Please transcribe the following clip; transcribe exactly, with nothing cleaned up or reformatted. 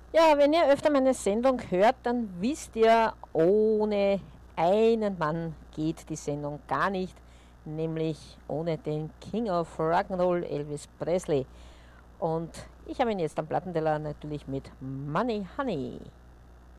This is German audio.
Ja, wenn ihr öfter meine Sendung hört, dann wisst ihr, ohne einen Mann geht die Sendung gar nicht, nämlich ohne den King of Rock'n'Roll, Elvis Presley. Und ich habe ihn jetzt am Plattenteller natürlich mit Money Honey.